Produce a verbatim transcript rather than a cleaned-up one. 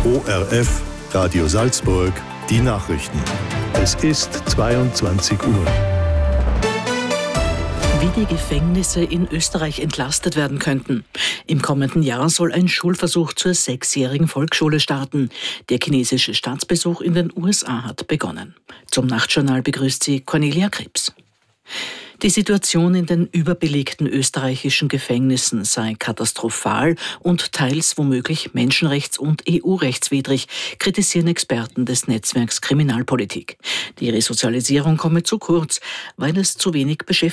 O R F, Radio Salzburg, die Nachrichten. Es ist zweiundzwanzig Uhr. Wie die Gefängnisse in Österreich entlastet werden könnten. Im kommenden Jahr soll ein Schulversuch zur sechsjährigen Volksschule starten. Der chinesische Staatsbesuch in den U S A hat begonnen. Zum Nachtjournal begrüßt sie Cornelia Krebs. Die Situation in den überbelegten österreichischen Gefängnissen sei katastrophal und teils womöglich menschenrechts- und E U-rechtswidrig, kritisieren Experten des Netzwerks Kriminalpolitik. Die Resozialisierung komme zu kurz, weil es zu wenig Beschäftigte